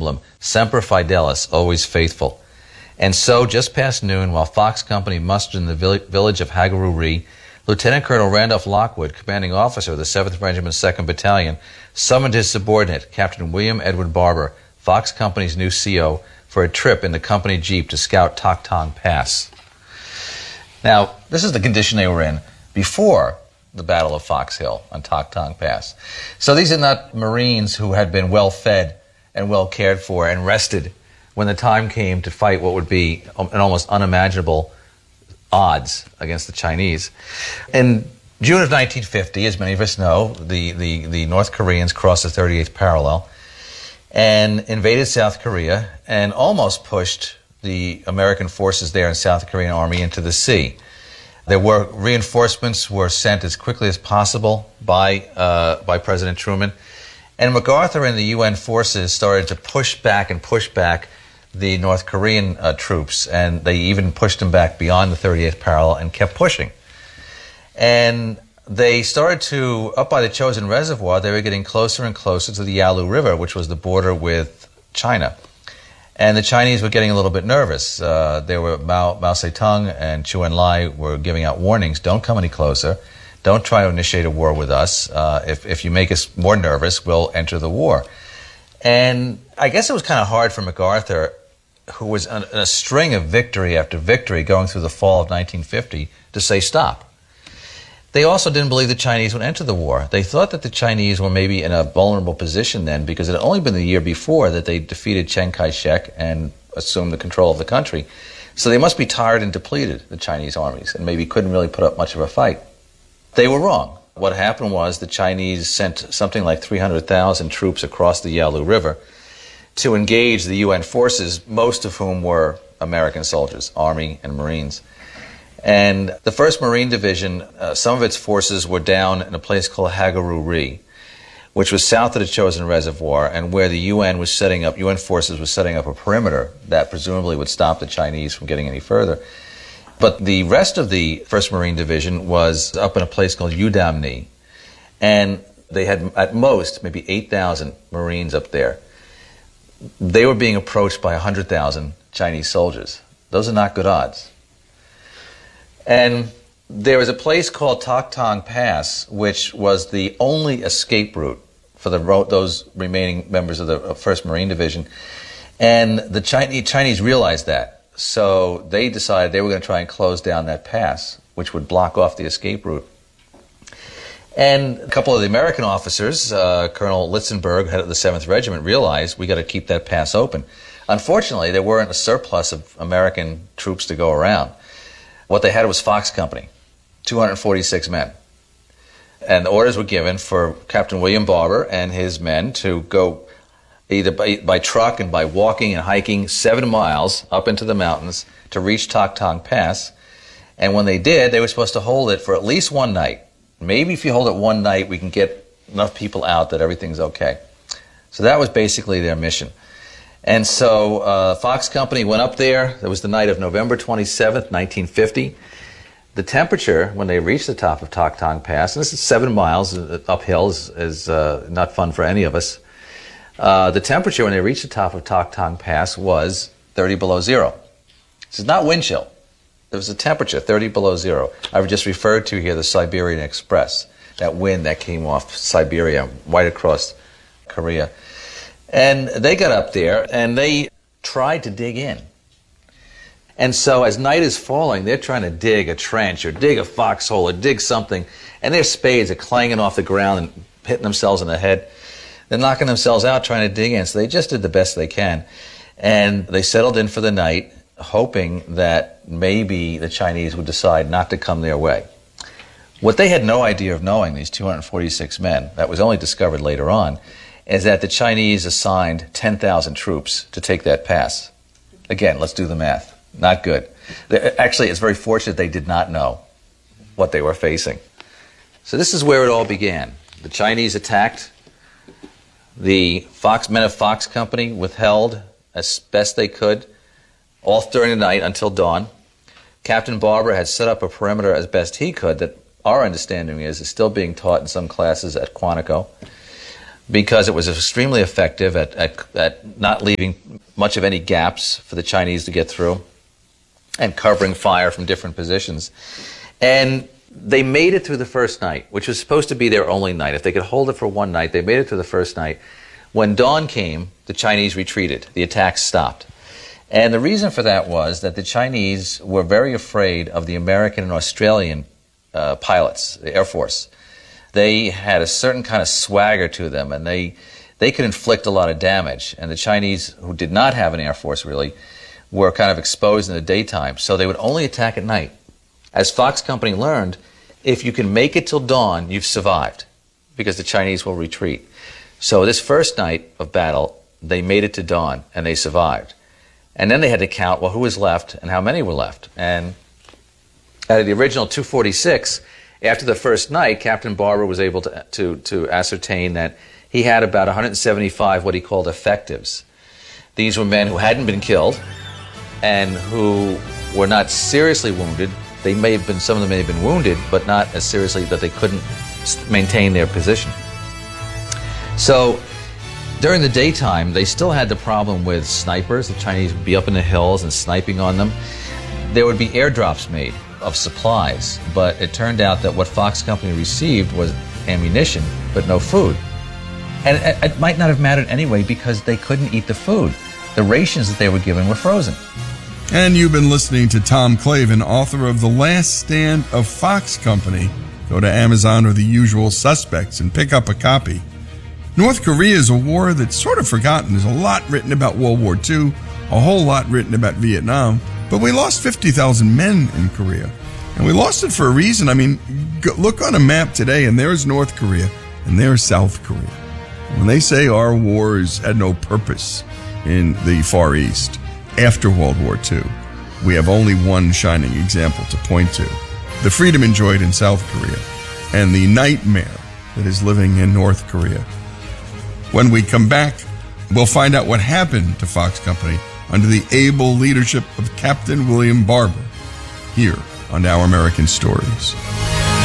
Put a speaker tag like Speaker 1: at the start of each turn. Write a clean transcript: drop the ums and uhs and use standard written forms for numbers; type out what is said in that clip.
Speaker 1: emblem, Semper Fidelis, always faithful. And so, just past noon, while Fox Company mustered in the village of Hagaruri, Lieutenant Colonel Randolph Lockwood, commanding officer of the 7th Regiment 2nd Battalion, summoned his subordinate, Captain William Edward Barber, Fox Company's new CO, for a trip in the company jeep to scout Tok Tong Pass. Now, this is the condition they were in before the Battle of Fox Hill on Tok Tong Pass. So these are not Marines who had been well fed and well cared for and rested when the time came to fight what would be an almost unimaginable odds against the Chinese. In June of 1950, as many of us know, the North Koreans crossed the 38th parallel and invaded South Korea and almost pushed the American forces there in South Korean Army into the sea. There were reinforcements were sent as quickly as possible by President Truman, and MacArthur and the UN forces started to push back the North Korean troops, and they even pushed them back beyond the 38th parallel and kept pushing. And they started to, up by the Chosin Reservoir, they were getting closer and closer to the Yalu River, which was the border with China. And the Chinese were getting a little bit nervous. There were Mao Zedong and Chu Enlai were giving out warnings: don't come any closer, don't try to initiate a war with us. If you make us more nervous, we'll enter the war. And I guess it was kind of hard for MacArthur, who was in a string of victory after victory going through the fall of 1950, to say stop. They also didn't believe the Chinese would enter the war. They thought that the Chinese were maybe in a vulnerable position then, because it had only been the year before that they defeated Chiang Kai-shek and assumed the control of the country. So they must be tired and depleted, the Chinese armies, and maybe couldn't really put up much of a fight. They were wrong. What happened was the Chinese sent something like 300,000 troops across the Yalu River to engage the UN forces, most of whom were American soldiers, Army and Marines. And the 1st Marine Division, some of its forces were down in a place called Hagaruri, which was south of the Chosin Reservoir, and where the UN forces were setting up a perimeter that presumably would stop the Chinese from getting any further. But the rest of the 1st Marine Division was up in a place called Udamni, and they had at most maybe 8,000 Marines up there. They were being approached by 100,000 Chinese soldiers. Those are not good odds. And there was a place called Tok Tong Pass, which was the only escape route for those remaining members of the 1st Marine Division. And the Chinese realized that. So they decided they were going to try and close down that pass, which would block off the escape route. And a couple of the American officers, Colonel Litzenberg, head of the 7th Regiment, realized we got to keep that pass open. Unfortunately, there weren't a surplus of American troops to go around. What they had was Fox Company, 246 men. And the orders were given for Captain William Barber and his men to go either by truck and by walking and hiking 7 miles up into the mountains to reach Tok Tong Pass. And when they did, they were supposed to hold it for at least one night. Maybe if you hold it one night, we can get enough people out that everything's okay. So that was basically their mission. And so Fox Company went up there. It was the night of November 27th, 1950. The temperature, when they reached the top of Tok Tong Pass, and this is 7 miles uphill, is not fun for any of us. The temperature when they reached the top of Tok Tong Pass was 30 below zero. This is not wind chill. There was a temperature 30 below zero. I've just referred to here the Siberian Express, that wind that came off Siberia right across Korea. And they got up there and they tried to dig in. And so as night is falling, they're trying to dig a trench or dig a foxhole or dig something, and their spades are clanging off the ground and hitting themselves in the head. They're knocking themselves out trying to dig in, so they just did the best they can. And they settled in for the night, hoping that maybe the Chinese would decide not to come their way. What they had no idea of knowing, these 246 men, that was only discovered later on, is that the Chinese assigned 10,000 troops to take that pass. Again, let's do the math. Not good. Actually, it's very fortunate they did not know what they were facing. So this is where it all began. The Chinese attacked. The men of Fox Company withheld as best they could, all during the night until dawn. Captain Barber had set up a perimeter as best he could that our understanding is still being taught in some classes at Quantico. because it was extremely effective at not leaving much of any gaps for the Chinese to get through and covering fire from different positions. And they made it through the first night, which was supposed to be their only night. If they could hold it for one night, they made it through the first night. When dawn came, the Chinese retreated. The attacks stopped. And the reason for that was that the Chinese were very afraid of the American and Australian pilots, the Air Force. They had a certain kind of swagger to them, and they could inflict a lot of damage. And the Chinese, who did not have an Air Force really, were kind of exposed in the daytime. So they would only attack at night. As Fox Company learned, if you can make it till dawn, you've survived, because the Chinese will retreat. So this first night of battle, they made it to dawn, and they survived. And then they had to count, well, who was left and how many were left. And out of the original 246, after the first night, Captain Barber was able to ascertain that he had about 175 what he called effectives. These were men who hadn't been killed and who were not seriously wounded. They may have been, some of them may have been wounded, but not as seriously that they couldn't maintain their position. So during the daytime, they still had the problem with snipers. The Chinese would be up in the hills and sniping on them. There would be airdrops made of supplies, but it turned out that what Fox Company received was ammunition, but no food. And it might not have mattered anyway because they couldn't eat the food. The rations that they were given were frozen.
Speaker 2: And you've been listening to Tom Clavin, author of The Last Stand of Fox Company. Go to Amazon or The Usual Suspects and pick up a copy. North Korea is a war that's sort of forgotten. There's a lot written about World War II, a whole lot written about Vietnam, but we lost 50,000 men in Korea. And we lost it for a reason. I mean, look on a map today, and there's North Korea, and there's South Korea. When they say our wars had no purpose in the Far East after World War II, we have only one shining example to point to: the freedom enjoyed in South Korea and the nightmare that is living in North Korea. When we come back, we'll find out what happened to Fox Company under the able leadership of Captain William Barber here on Our American Stories.